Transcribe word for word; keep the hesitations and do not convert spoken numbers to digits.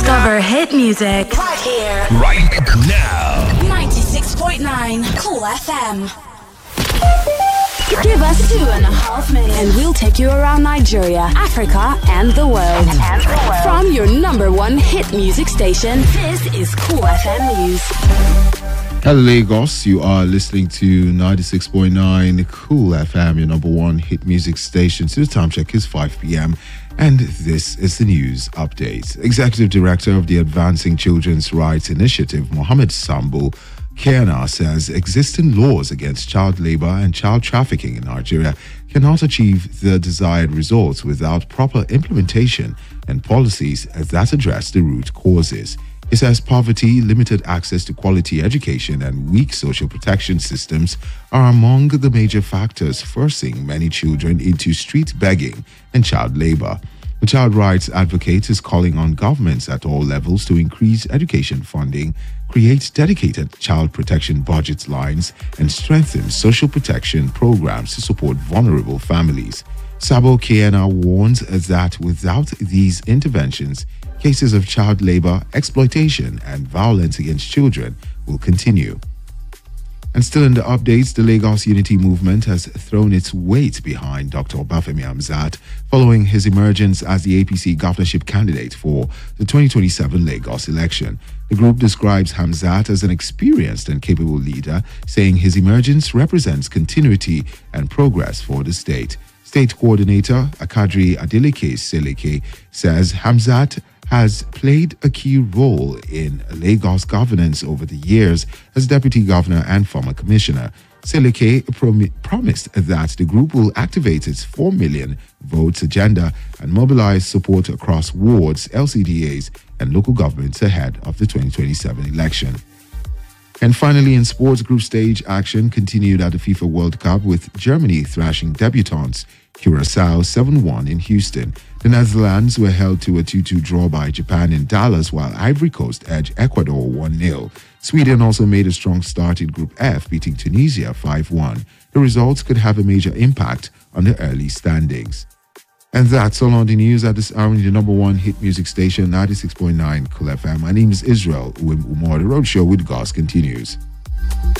Discover hit music right here, right now. ninety-six point nine Cool F M. Give us two and a half minutes and we'll take you around Nigeria, Africa, and the world. And the world. From your number one hit music station, this is Cool F M News. Hello Lagos, you are listening to ninety-six point nine Cool F M, your number one hit music station. So the time check is five p.m. and this is the news update. Executive Director of the Advancing Children's Rights Initiative, Mohammed Sambo Kiana, says existing laws against child labor and child trafficking in Nigeria cannot achieve the desired results without proper implementation and policies that address the root causes. He says poverty, limited access to quality education, and weak social protection systems are among the major factors forcing many children into street begging and child labor. The child rights advocate is calling on governments at all levels to increase education funding, create dedicated child protection budget lines, and strengthen social protection programs to support vulnerable families. Sabo Kiena warns that without these interventions, cases of child labor, exploitation, and violence against children will continue. And still in the updates, the Lagos Unity Movement has thrown its weight behind Doctor Obafemi Hamzat following his emergence as the A P C governorship candidate for the twenty twenty-seven Lagos election. The group describes Hamzat as an experienced and capable leader, saying his emergence represents continuity and progress for the state. State Coordinator Akadri Adeleke Seleke says Hamzat has played a key role in Lagos governance over the years as deputy governor and former commissioner. Seleke prom- promised that the group will activate its four million votes agenda and mobilize support across wards, L C D As, and local governments ahead of the twenty twenty-seven election. And finally, in sports, group stage action continued at the FIFA World Cup with Germany thrashing debutants Curacao seven one in Houston. The Netherlands were held to a two two draw by Japan in Dallas, while Ivory Coast edged Ecuador one nil. Sweden also made a strong start in Group F, beating Tunisia five one. The results could have a major impact on the early standings. And that's all on the news at this hour on the number one hit music station, ninety-six point nine Cool F M. My name is Israel Uwim Umar. The Road Show with Goss continues.